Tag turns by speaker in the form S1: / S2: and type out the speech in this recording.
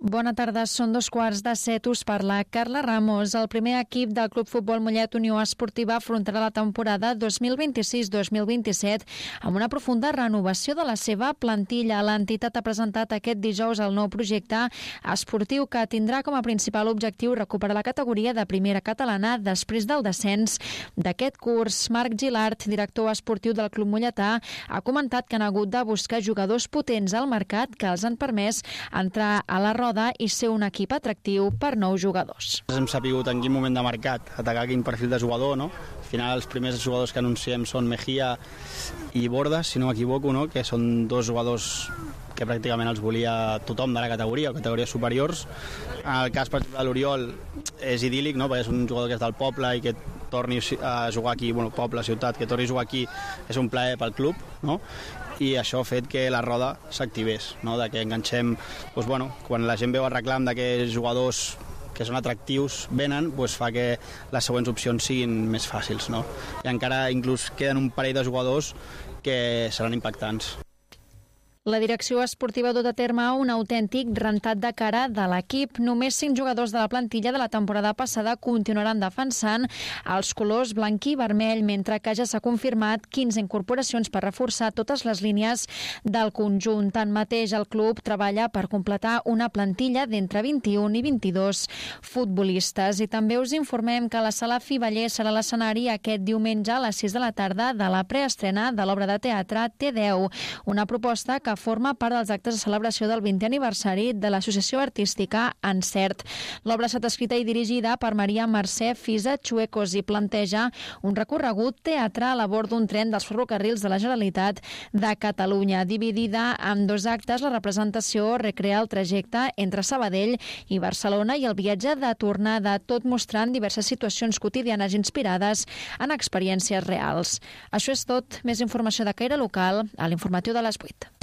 S1: Bona tarda, són 2:15. Us parla Carla Ramos. El primer equip del Club Futbol Mollet Unió Esportiva afrontarà la temporada 2026-2027 amb una profunda renovació de la seva plantilla. L'entitat ha presentat aquest dijous el nou projecte esportiu que tindrà com a principal objectiu recuperar la categoria de primera catalana després del descens d'aquest curs. Marc Gilart, director esportiu del Club Molletà, ha comentat que han hagut de buscar jugadors potents al mercat que els han permès entrar a la roda i ser un equip atractiu per nous jugadors.
S2: Hem sabut en quin moment de mercat atacar quin perfil de jugador, no? Al final els primers jugadors que anunciem són Mejía i Bordas, si no m'equivoco, no? Que són dos jugadors que pràcticament els volia tothom de la categoria o categories superiors. En el cas, per exemple, de l'Oriol és idíl·lic, no? Perquè és un jugador que és del poble i que torni a jugar aquí, poble, ciutat, que torni a jugar aquí és un plaer pel club, no? I això ha fet que la roda s'activés, no? De que enganxem, quan la gent veu el reclam de que jugadors que són atractius venen, fa que les següents opcions siguin més fàcils, no? I encara inclús queden un parell de jugadors que seran impactants.
S1: La direcció esportiva ha dut a terme un autèntic rentat de cara de l'equip. Només 5 jugadors de la plantilla de la temporada passada continuaran defensant els colors blanc i vermell, mentre que ja s'ha confirmat 15 incorporacions per reforçar totes les línies del conjunt. Tanmateix, el club treballa per completar una plantilla d'entre 21 i 22 futbolistes. I també us informem que la Sala Fiveller serà l'escenari aquest diumenge a les 6 de la tarda de la preestrena de l'obra de teatre T10, una proposta que forma part dels actes de celebració del 20è aniversari de l'associació artística Encert. L'obra ha estat escrita i dirigida per Maria Mercè Fisa Chuecos i planteja un recorregut teatral a bord d'un tren dels ferrocarrils de la Generalitat de Catalunya. Dividida en 2 actes, la representació recrea el trajecte entre Sabadell i Barcelona i el viatge de tornada, tot mostrant diverses situacions quotidianes inspirades en experiències reals. Això és tot. Més informació de caire local a l'informatiu de les 8.